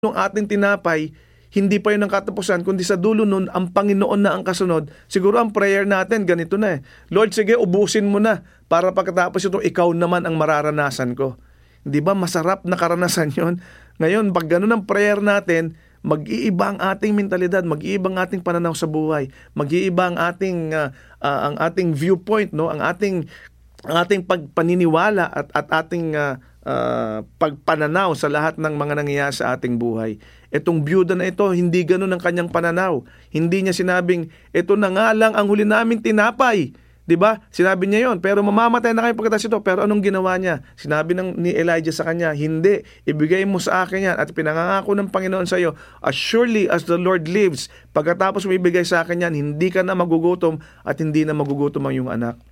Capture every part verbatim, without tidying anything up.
ng ating tinapay, hindi pa yun ang katapusan, kundi sa dulo nun, ang Panginoon na ang kasunod. Siguro ang prayer natin, ganito na eh. Lord, sige, ubusin mo na para pagkatapos ito, ikaw naman ang mararanasan ko. Di ba? Masarap na karanasan yon. Ngayon, pag ganun ang prayer natin, mag-iiba ang ating mentalidad, mag-iiba ang ating pananaw sa buhay, mag-iiba ang ating uh, uh, ang ating viewpoint, no, ang ating ang ating pagpaniniwala at at ating uh, uh, pagpananaw sa lahat ng mga nangyayari sa ating buhay. Itong byuda na ito, hindi ganoon ang kanyang pananaw. Hindi niya sinabing, ito na nga lang ang huli naming tinapay. 'Di ba? Sinabi niya 'yon, pero mamamatay na kayo pagkatapos ito. Pero anong ginawa niya? Sinabi ng ni Elijah sa kanya, hindi, ibigay mo sa akin 'yan at pinangangako ng Panginoon sa iyo, as surely as the Lord lives, pagkatapos mo ibigay sa akin 'yan, hindi ka na magugutom at hindi na magugutom ang iyong anak.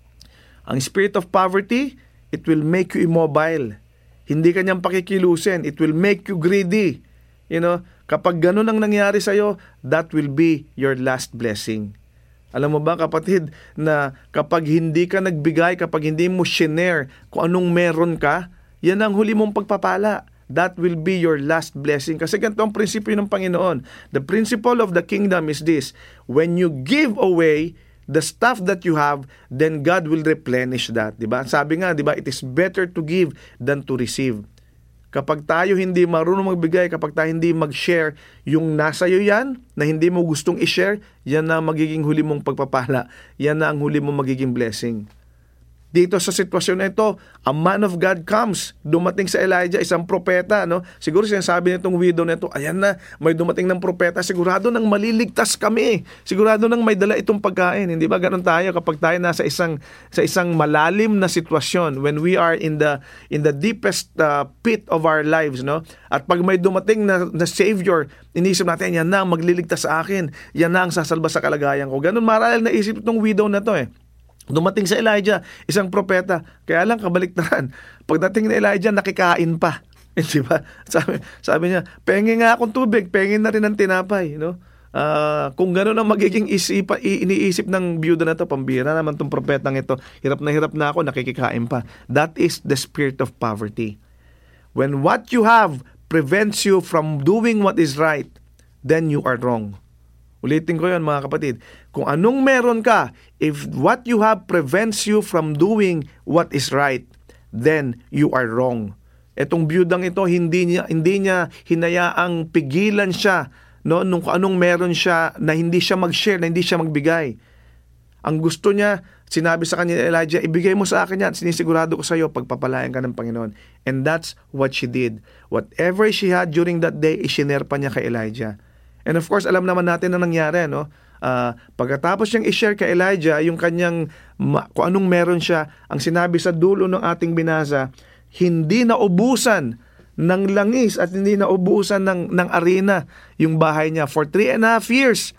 Ang spirit of poverty, it will make you immobile. Hindi ka niyang pakikilusin. It will make you greedy. You know, kapag ganun ang nangyari sa iyo, that will be your last blessing. Alam mo ba, kapatid, na kapag hindi ka nagbigay, kapag hindi mo shinare kung anong meron ka, yan ang huli mong pagpapala. That will be your last blessing. Kasi ganito ang prinsipyo ng Panginoon. The principle of the kingdom is this: when you give away the stuff that you have, then God will replenish that. Diba? Sabi nga, diba, it is better to give than to receive. Kapag tayo hindi marunong magbigay, kapag tayo hindi mag-share, yung nasa iyo yan, na hindi mo gustong i-share, yan na magiging huli mong pagpapala. Yan na ang huli mong magiging blessing. Dito sa sitwasyon na ito, a man of God comes. Dumating sa Elijah, isang propeta. No? Siguro sinasabi nitong widow na ito, ayan na, may dumating ng propeta, sigurado nang maliligtas kami. Sigurado nang may dala itong pagkain. Hindi ba ganun tayo kapag tayo nasa isang, sa isang malalim na sitwasyon, when we are in the in the deepest uh, pit of our lives. No? At pag may dumating na, na Savior, inisip natin, yan na ang magliligtas sa akin. Yan na ang sasalba sa kalagayan ko. Ganun marahil naisip itong widow na to eh. Dumating sa Elijah, isang propeta. Kaya lang kabaliktaran. Pagdating ni Elijah, nakikain pa. Di ba? Sabi, sabi niya, pengi nga akong tubig, pengi na rin ang tinapay. No? Uh, kung gano'n ang magiging isipa, iniisip ng byuda na to, pambira naman itong propetang ito, hirap na hirap na ako, nakikikain pa. That is the spirit of poverty. When what you have prevents you from doing what is right, then you are wrong. Ulitin ko yun, mga kapatid. Kung anong meron ka, if what you have prevents you from doing what is right, then you are wrong. Etong byudang ito, hindi niya, hindi niya hinayaang pigilan siya, no, nung kung anong meron siya, na hindi siya mag-share, na hindi siya magbigay. Ang gusto niya, sinabi sa kanya, Elijah, ibigay mo sa akin yan, sinisigurado ko sa iyo, pagpapalayan ka ng Panginoon. And that's what she did. Whatever she had during that day, isinare pa niya kay Elijah. And of course, alam naman natin na nangyari, no? Uh, pagkatapos niyang i-share kay Elijah yung kanyang, ma- kung anong meron siya, ang sinabi sa dulo ng ating binasa, hindi naubusan ng langis at hindi naubusan ng, ng arena yung bahay niya. For three and a half years,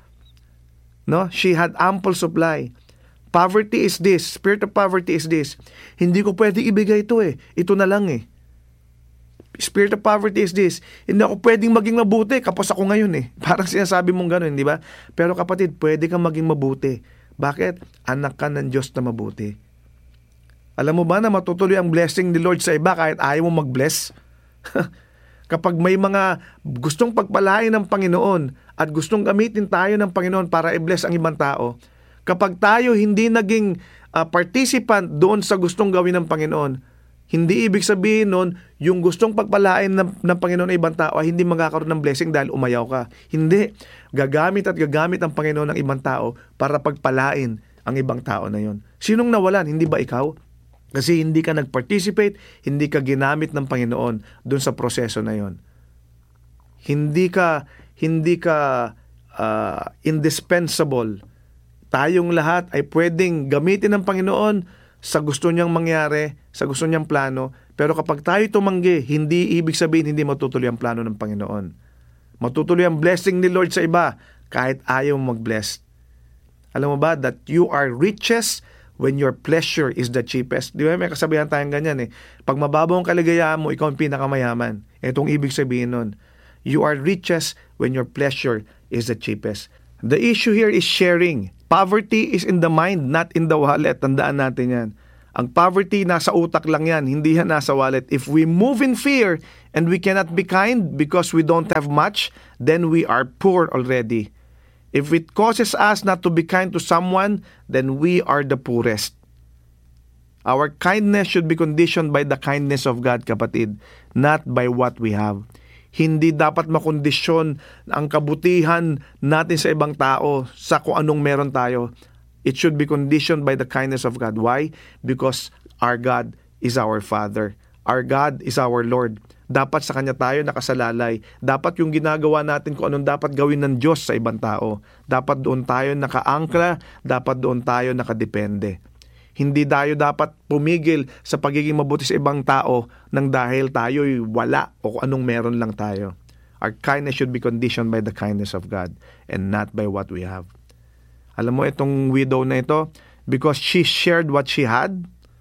no? She had ample supply. Poverty is this, spirit of poverty is this. Hindi ko pwede ibigay ito eh. Ito na lang eh. Spirit of poverty is this. Hindi ako pwedeng maging mabuti kapos ako ngayon eh. Parang sinasabi mong gano'n, di ba? Pero kapatid, pwede kang maging mabuti. Bakit? Anak ka ng Diyos na mabuti. Alam mo ba na matutuloy ang blessing ni Lord sa iba kahit ayaw mo mag-bless? Kapag may mga gustong pagpalain ng Panginoon at gustong gamitin tayo ng Panginoon para i-bless ang ibang tao, kapag tayo hindi naging uh, participant doon sa gustong gawin ng Panginoon, hindi ibig sabihin nun, yung gustong pagpalain ng, ng Panginoon ng ibang tao ay hindi magkakaroon ng blessing dahil umayaw ka. Hindi. Gagamit at gagamit ang Panginoon ng ibang tao para pagpalain ang ibang tao na yon. Sinong nawalan? Hindi ba ikaw? Kasi hindi ka nag-participate, hindi ka ginamit ng Panginoon dun sa proseso na yon. Hindi ka, hindi ka uh, indispensable. Tayong lahat ay pwedeng gamitin ng Panginoon sa gusto niyang mangyari, sa gusto niyang plano, pero kapag tayo tumanggi, hindi ibig sabihin hindi matutuloy ang plano ng Panginoon. Matutuloy ang blessing ni Lord sa iba, kahit ayaw mag-bless. Alam mo ba that you are richest when your pleasure is the cheapest? Di ba may kasabihan tayong ganyan eh. Pag mababaw ang kaligayahan mo, ikaw ang pinakamayaman. Itong ibig sabihin nun. You are richest when your pleasure is the cheapest. The issue here is sharing. Poverty is in the mind, not in the wallet. Tandaan natin yan. Ang poverty, nasa utak lang yan, hindi yan nasa wallet. If we move in fear and we cannot be kind because we don't have much, then we are poor already. If it causes us not to be kind to someone, then we are the poorest. Our kindness should be conditioned by the kindness of God, kapatid, not by what we have. Hindi dapat makondisyon ang kabutihan natin sa ibang tao sa kung anong meron tayo. It should be conditioned by the kindness of God. Why? Because our God is our Father. Our God is our Lord. Dapat sa Kanya tayo nakasalalay. Dapat yung ginagawa natin kung anong dapat gawin ng Diyos sa ibang tao. Dapat doon tayo nakaangkla. Dapat doon tayo nakadepende. Hindi tayo dapat pumigil sa pagiging mabuti sa ibang tao nang dahil tayo'y wala o kung anong meron lang tayo. Our kindness should be conditioned by the kindness of God and not by what we have. Alam mo, itong widow na ito, because she shared what she had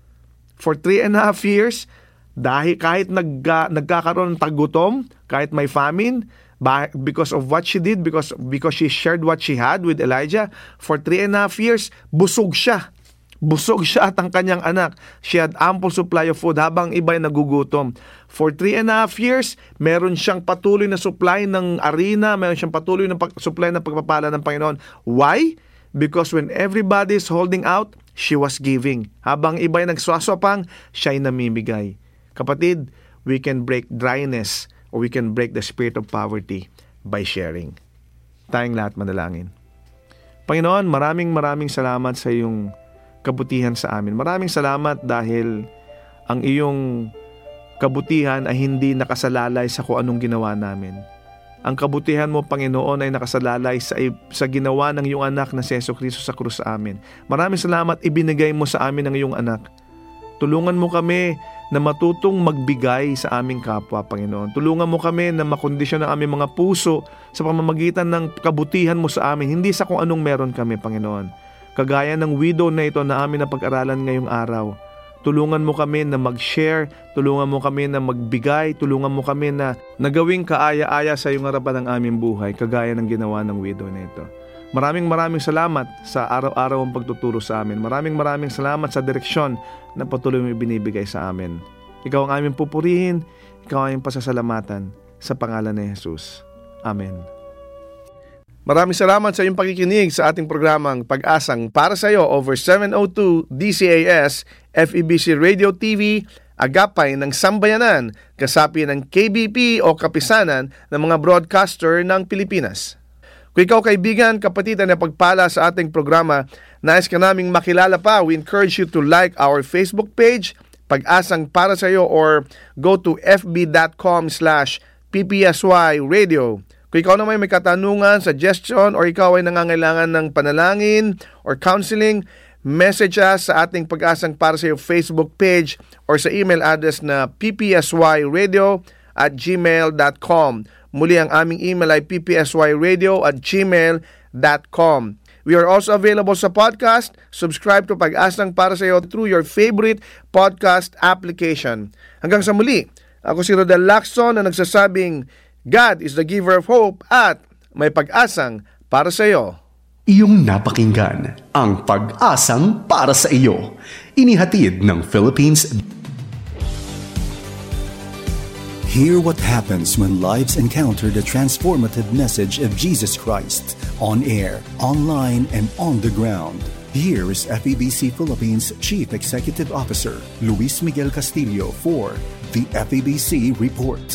for three and a half years, dahil kahit nagka, nagkakaroon ng tagutom, kahit may famine, because of what she did, because, because she shared what she had with Elijah, for three and a half years, busog siya. Busog siya at ang kanyang anak. She had ample supply of food habang iba'y nagugutom. For three and a half years, meron siyang patuloy na supply ng arena, meron siyang patuloy na pag- supply ng pagpapala ng Panginoon. Why? Because when everybody is holding out, she was giving. Habang iba'y nagswaswapang, siya'y namimigay. Kapatid, we can break dryness or we can break the spirit of poverty by sharing. Tayong lahat manalangin. Panginoon, maraming maraming salamat sa iyong kabutihan sa amin. Maraming salamat dahil ang iyong kabutihan ay hindi nakasalalay sa kung anong ginawa namin. Ang kabutihan mo, Panginoon, ay nakasalalay sa, sa ginawa ng iyong anak na si Jesucristo sa krus sa amin. Maraming salamat, ibinigay mo sa amin ang iyong anak. Tulungan mo kami na matutong magbigay sa aming kapwa, Panginoon. Tulungan mo kami na makondisyon ang aming mga puso sa pamamagitan ng kabutihan mo sa amin, hindi sa kung anong meron kami, Panginoon. Kagaya ng widow na ito na amin na pag-aralan ngayong araw. Tulungan mo kami na mag-share, tulungan mo kami na magbigay, tulungan mo kami na nagawing kaaya-aya sa iyong harapan ng aming buhay, kagaya ng ginawa ng widow na ito. Maraming maraming salamat sa araw-araw ang pagtuturo sa amin. Maraming maraming salamat sa direksyon na patuloy mo ibinibigay sa amin. Ikaw ang aming pupurihin, ikaw ang aming pasasalamatan sa pangalan ni Jesus. Amen. Maraming salamat sa iyong pakikinig sa ating programang Pag-asang para sa iyo over seven oh two D C A S, F E B C Radio T V, agapay ng sambayanan, kasapi ng K B P o kapisanan ng mga broadcaster ng Pilipinas. Kung ikaw kaibigan, kapatid na pagpala sa ating programa, nais ka naming makilala pa, we encourage you to like our Facebook page, Pag-asang para sa iyo, or go to f b dot com slash p p s y radio. Kung ikaw naman may katanungan, suggestion, or ikaw ay nangangailangan ng panalangin or counseling, message us sa ating Pag-asang para sa iyo Facebook page or sa email address na p p s y radio at gmail dot com. Muli ang aming email ay p p s y radio at gmail dot com. We are also available sa podcast. Subscribe to Pag-asang para sa iyo through your favorite podcast application. Hanggang sa muli, ako si Rodel Lacson na nagsasabing, God is the giver of hope at may pag-asang para sa iyo. Iyong napakinggan ang Pag-asang para sa iyo. Inihatid ng Philippines. Hear what happens when lives encounter the transformative message of Jesus Christ on air, online, and on the ground. Here is F E B C Philippines Chief Executive Officer Luis Miguel Castillo for the F E B C Report.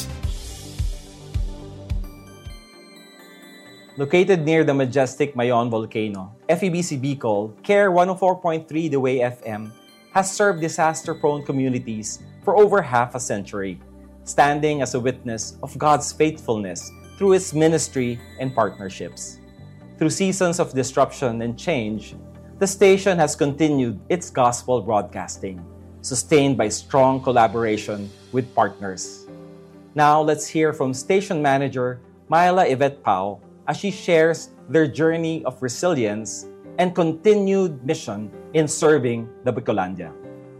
Located near the majestic Mayon volcano, F E B C Bicol, Care one oh four point three The Way F M has served disaster-prone communities for over half a century, standing as a witness of God's faithfulness through its ministry and partnerships. Through seasons of disruption and change, the station has continued its gospel broadcasting, sustained by strong collaboration with partners. Now, let's hear from Station Manager Myla Yvette Pao as she shares their journey of resilience and continued mission in serving the Bicolandia.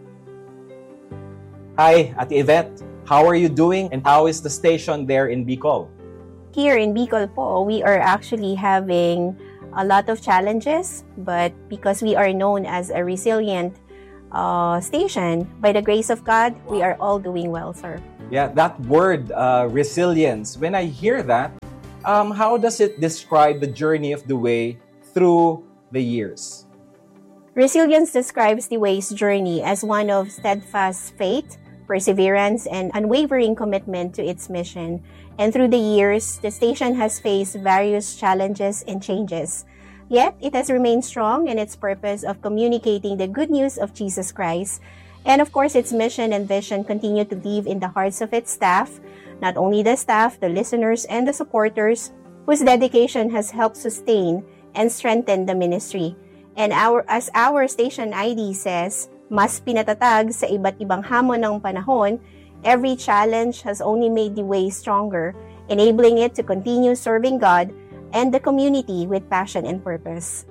Hi, Ate Yvette. How are you doing and how is the station there in Bicol? Here in Bicol po, we are actually having a lot of challenges, but because we are known as a resilient uh, station. By the grace of God, we are all doing well, sir. Yeah, that word, uh, resilience, when I hear that, um, how does it describe the journey of the way through the years? Resilience describes the Way's journey as one of steadfast faith, perseverance, and unwavering commitment to its mission. And through the years, the station has faced various challenges and changes. Yet, it has remained strong in its purpose of communicating the good news of Jesus Christ. And of course, its mission and vision continue to live in the hearts of its staff, not only the staff, the listeners, and the supporters, whose dedication has helped sustain and strengthen the ministry. And our, as our station I D says, mas pinatatag sa iba't ibang hamon ng panahon, every challenge has only made the Way stronger, enabling it to continue serving God and the community with passion and purpose.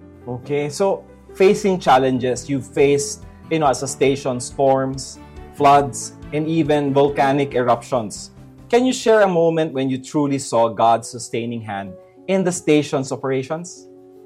Okay, so facing challenges, you've faced, you know, as a station, storms, floods, and even volcanic eruptions. Can you share a moment when you truly saw God's sustaining hand in the station's operations?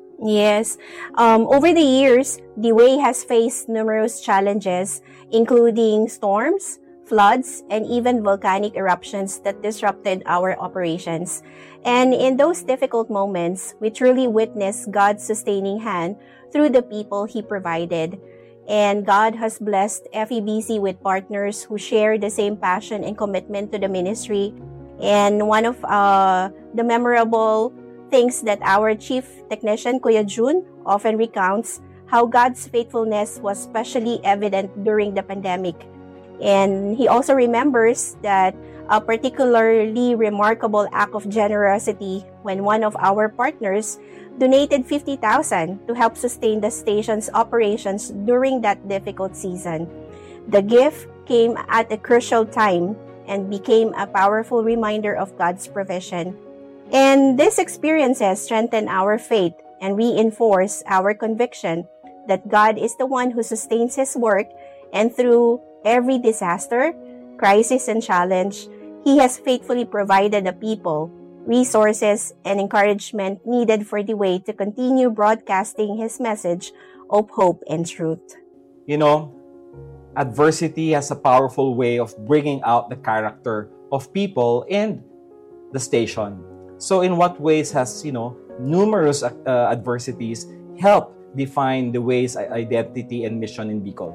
Yes. Um, over the years, the Way has faced numerous challenges, including storms, floods, and even volcanic eruptions that disrupted our operations. And in those difficult moments, we truly witnessed God's sustaining hand through the people He provided. And God has blessed F E B C with partners who share the same passion and commitment to the ministry. And one of uh, the memorable things that our chief technician, Kuya June, often recounts how God's faithfulness was especially evident during the pandemic. And he also remembers that a particularly remarkable act of generosity when one of our partners donated fifty thousand dollars to help sustain the station's operations during that difficult season. The gift came at a crucial time and became a powerful reminder of God's provision. And these experiences strengthen our faith and reinforce our conviction that God is the one who sustains His work, and through every disaster, crisis, and challenge, He has faithfully provided the people, resources, and encouragement needed for the Way to continue broadcasting His message of hope and truth. You know, adversity has a powerful way of bringing out the character of people and the station. So in what ways has, you know, numerous uh, adversities helped define the Way's identity and mission in Bicol?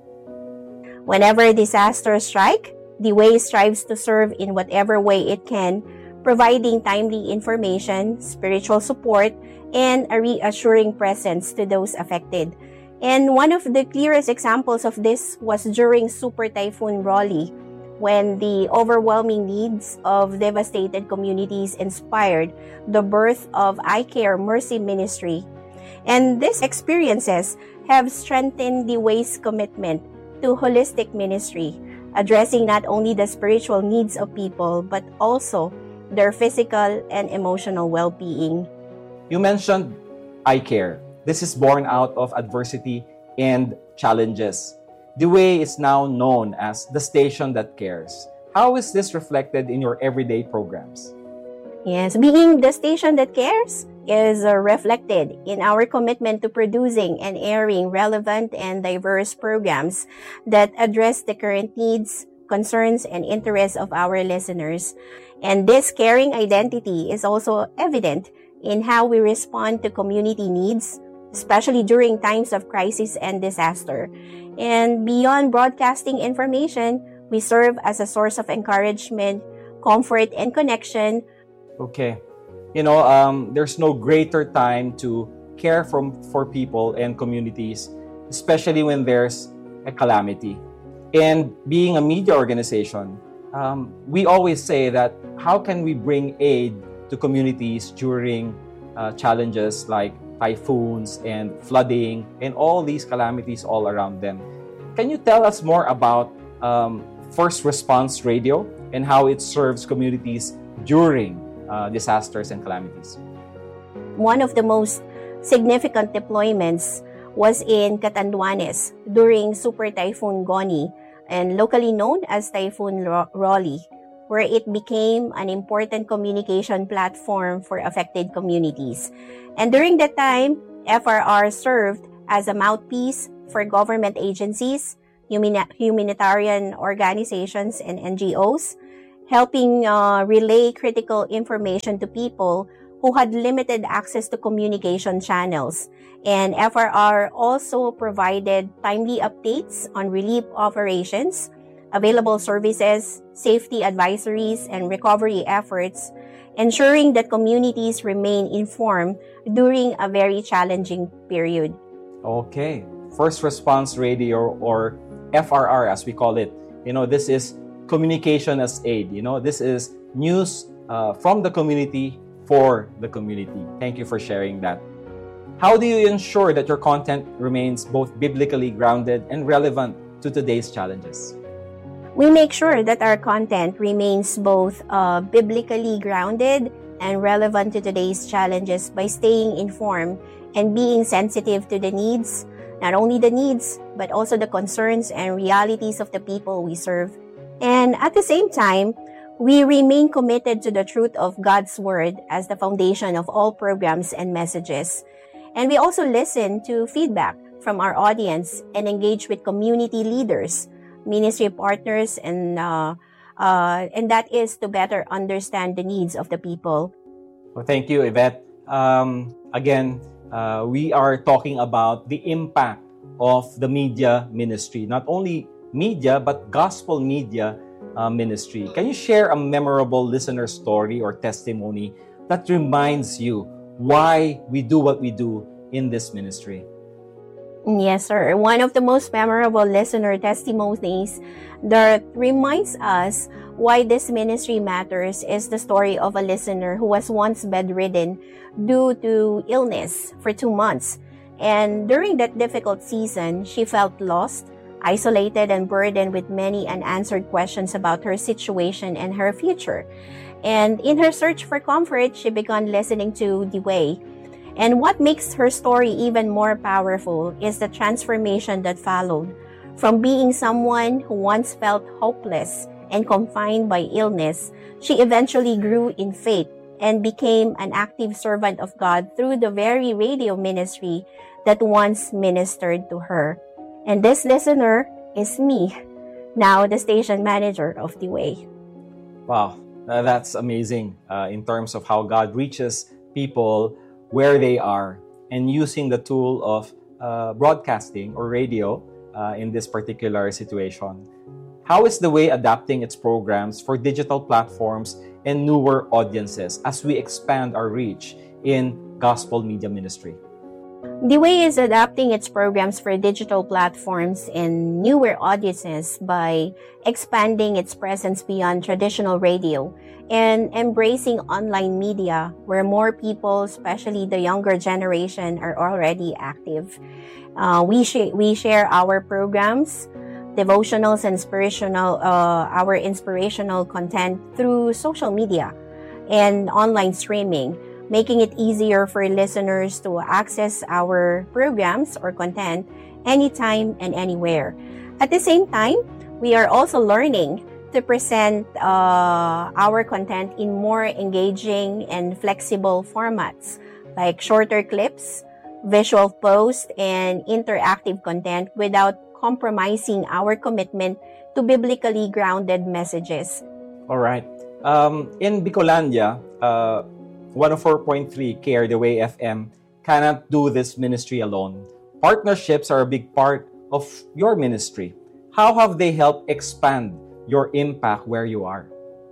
Whenever disasters strike, the Way strives to serve in whatever way it can, providing timely information, spiritual support, and a reassuring presence to those affected. And one of the clearest examples of this was during Super Typhoon Rolly, when the overwhelming needs of devastated communities inspired the birth of I Care Mercy Ministry. And these experiences have strengthened the Way's commitment to holistic ministry, addressing not only the spiritual needs of people, but also their physical and emotional well-being. You mentioned I Care. This is born out of adversity and challenges. The Way is now known as the station that cares. How is this reflected in your everyday programs? Yes, being the station that cares is uh, reflected in our commitment to producing and airing relevant and diverse programs that address the current needs, concerns, and interests of our listeners. And this caring identity is also evident in how we respond to community needs, especially during times of crisis and disaster. And beyond broadcasting information, we serve as a source of encouragement, comfort, and connection. Okay. You know, um, there's no greater time to care from, for people and communities, especially when there's a calamity. And being a media organization, um, we always say that how can we bring aid to communities during uh, challenges like typhoons and flooding and all these calamities all around them. Can you tell us more about um, First Response Radio and how it serves communities during uh, disasters and calamities? One of the most significant deployments was in Catanduanes during Super Typhoon Goni, and locally known as Typhoon Rolly, where it became an important communication platform for affected communities. And during that time, F R R served as a mouthpiece for government agencies, humani- humanitarian organizations, and N G Os, helping uh, relay critical information to people who had limited access to communication channels. And F R R also provided timely updates on relief operations, available services, safety advisories, and recovery efforts, ensuring that communities remain informed during a very challenging period. Okay. First Response Radio, or F R R as we call it. You know, this is communication as aid. You know, this is news uh, from the community for the community. Thank you for sharing that. How do you ensure that your content remains both biblically grounded and relevant to today's challenges? We make sure that our content remains both uh, biblically grounded and relevant to today's challenges by staying informed and being sensitive to the needs, not only the needs, but also the concerns and realities of the people we serve. And at the same time, we remain committed to the truth of God's Word as the foundation of all programs and messages. And we also listen to feedback from our audience and engage with community leaders, ministry partners, and uh, uh, and that is to better understand the needs of the people. Well, thank you, Yvette. Um, again, uh, we are talking about the impact of the media ministry, not only media, but gospel media uh, ministry. Can you share a memorable listener story or testimony that reminds you why we do what we do in this ministry? Yes, sir. One of the most memorable listener testimonies that reminds us why this ministry matters is the story of a listener who was once bedridden due to illness for two months. And during that difficult season, she felt lost, isolated, and burdened with many unanswered questions about her situation and her future. And in her search for comfort, she began listening to The Way. And what makes her story even more powerful is the transformation that followed. From being someone who once felt hopeless and confined by illness, she eventually grew in faith and became an active servant of God through the very radio ministry that once ministered to her. And this listener is me, now the station manager of The Way. Wow, uh, that's amazing uh, in terms of how God reaches people where they are, and using the tool of uh, broadcasting or radio uh, in this particular situation. How is The Way adapting its programs for digital platforms and newer audiences as we expand our reach in gospel media ministry? The Way is adapting its programs for digital platforms and newer audiences by expanding its presence beyond traditional radio and embracing online media where more people, especially the younger generation, are already active. Uh, we, sh- we share our programs, devotionals, and inspirational, uh, our inspirational content through social media and online streaming, making it easier for listeners to access our programs or content anytime and anywhere. At the same time, we are also learning to present uh, our content in more engaging and flexible formats like shorter clips, visual posts, and interactive content without compromising our commitment to biblically grounded messages. All right. Um, in Bicolandia, uh, one oh four point three Care The Way F M cannot do this ministry alone. Partnerships are a big part of your ministry. How have they helped expand your impact where you are?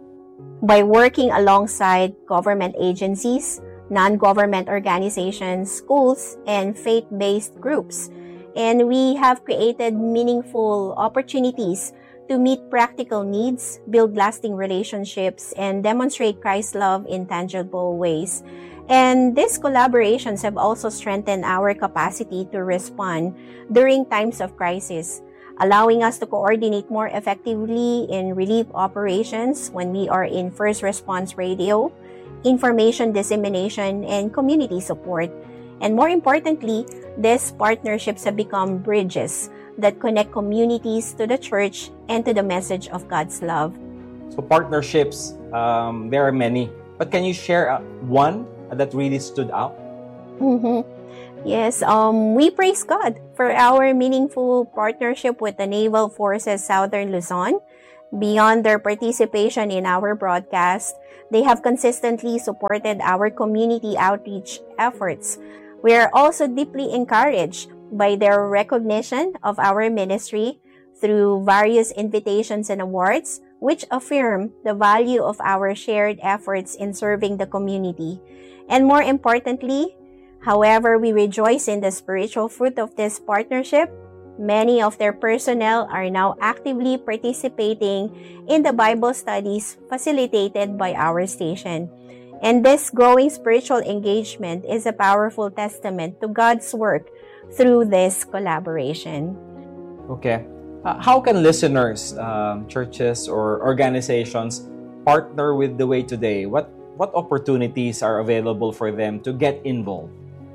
By working alongside government agencies, non-government organizations, schools, and faith-based groups. And we have created meaningful opportunities to meet practical needs, build lasting relationships, and demonstrate Christ's love in tangible ways. And these collaborations have also strengthened our capacity to respond during times of crisis, allowing us to coordinate more effectively in relief operations when we are in first response radio, information dissemination, and community support. And more importantly, these partnerships have become bridges that connect communities to the church and to the message of God's love. So partnerships, um, there are many. But can you share uh, one that really stood out? Mm-hmm. Yes, um, we praise God for our meaningful partnership with the Naval Forces Southern Luzon. Beyond their participation in our broadcast, they have consistently supported our community outreach efforts. We are also deeply encouraged by their recognition of our ministry through various invitations and awards, which affirm the value of our shared efforts in serving the community. And more importantly, however we rejoice in the spiritual fruit of this partnership, many of their personnel are now actively participating in the Bible studies facilitated by our station. And this growing spiritual engagement is a powerful testament to God's work through this collaboration. Okay. Uh, how can listeners, um, churches, or organizations partner with The Way today? What what opportunities are available for them to get involved?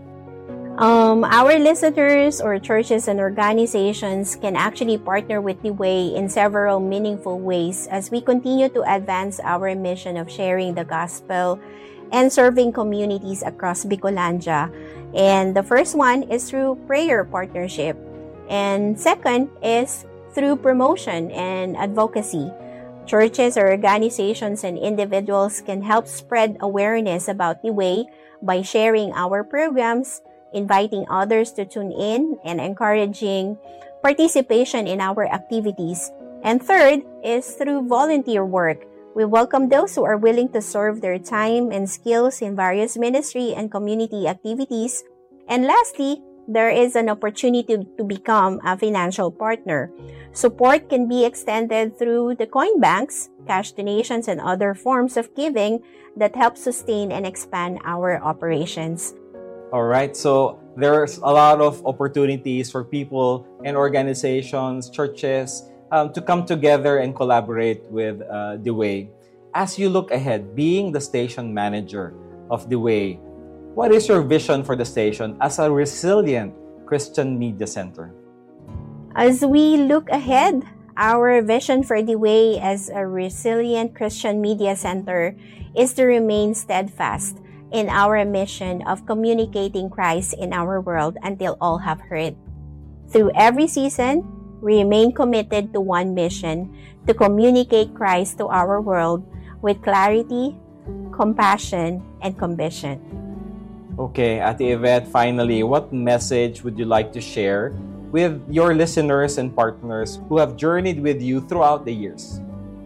Um, our listeners or churches and organizations can actually partner with The Way in several meaningful ways as we continue to advance our mission of sharing the gospel and serving communities across Bicolandia. And the first one is through prayer partnership. And second is through promotion and advocacy. Churches or organizations and individuals can help spread awareness about The Way by sharing our programs, inviting others to tune in, and encouraging participation in our activities. And third is through volunteer work. We welcome those who are willing to serve their time and skills in various ministry and community activities. And lastly, there is an opportunity to, to become a financial partner. Support can be extended through the coin banks, cash donations, and other forms of giving that help sustain and expand our operations. All right, so there's a lot of opportunities for people and organizations, churches, um, to come together and collaborate with uh, The Way. As you look ahead, being the station manager of The Way, what is your vision for the station as a resilient Christian media center? As we look ahead, our vision for The Way as a resilient Christian media center is to remain steadfast in our mission of communicating Christ in our world until all have heard. Through every season, we remain committed to one mission, to communicate Christ to our world with clarity, compassion, and conviction. Okay, Ate Yvette, finally, what message would you like to share with your listeners and partners who have journeyed with you throughout the years?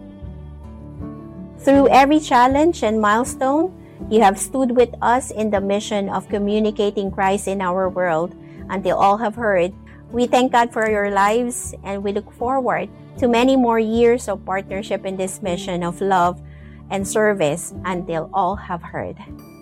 Through every challenge and milestone, you have stood with us in the mission of communicating Christ in our world until all have heard. We thank God for your lives, and we look forward to many more years of partnership in this mission of love and service until all have heard.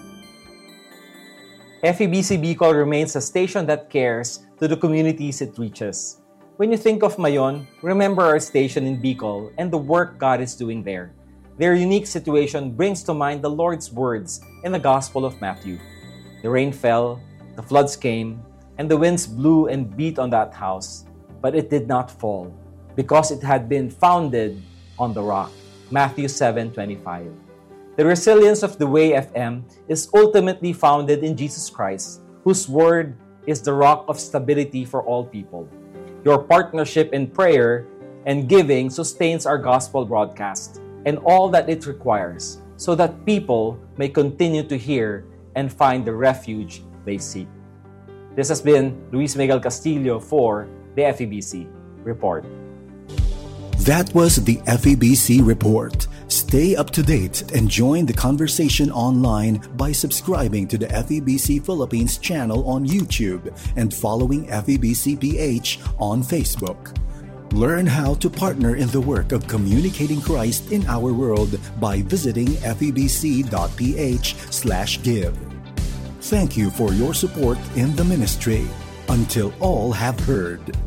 F E B C Bicol remains a station that cares to the communities it reaches. When you think of Mayon, remember our station in Bicol and the work God is doing there. Their unique situation brings to mind the Lord's words in the Gospel of Matthew. The rain fell, the floods came, and the winds blew and beat on that house, but it did not fall, because it had been founded on the rock. Matthew seven twenty-five. The resilience of The Way F M is ultimately founded in Jesus Christ, whose word is the rock of stability for all people. Your partnership in prayer and giving sustains our gospel broadcast and all that it requires, so that people may continue to hear and find the refuge they seek. This has been Luis Miguel Castillo for the F E B C Report. That was the F E B C Report. Stay up to date and join the conversation online by subscribing to the F E B C Philippines channel on YouTube and following F E B C P H on Facebook. Learn how to partner in the work of communicating Christ in our world by visiting febc.ph slash give. Thank you for your support in the ministry. Until all have heard.